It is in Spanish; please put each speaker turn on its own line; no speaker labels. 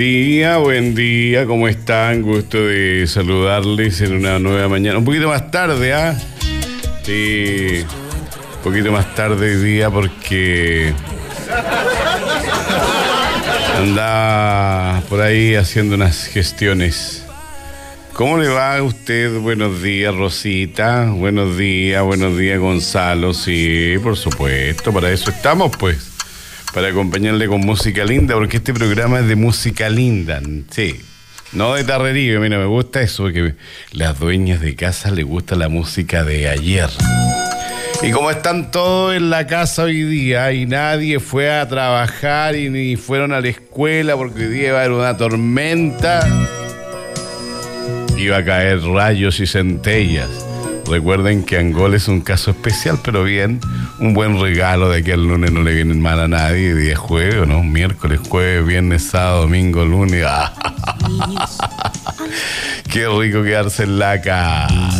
Buen día, ¿cómo están? Gusto de saludarles en una nueva mañana. Un poquito más tarde, ¿ah? Sí, un poquito más tarde hoy día porque andaba por ahí haciendo unas gestiones. ¿Cómo le va a usted? Buenos días, Rosita. Buenos días, Gonzalo. Sí, por supuesto, para eso estamos, pues. Para acompañarle con música linda, porque este programa es de música linda, sí, no de tarrería. Mira, me gusta eso, porque las dueñas de casa les gusta la música de ayer. Y como están todos en la casa hoy día y nadie fue a trabajar y ni fueron a la escuela porque hoy día iba a haber una tormenta, iba a caer rayos y centellas. Recuerden que Angola es un caso especial, pero bien, un buen regalo de que el lunes no le viene mal a nadie. Día jueves, ¿no? Miércoles, jueves, viernes, sábado, domingo, lunes. Qué rico quedarse en la casa.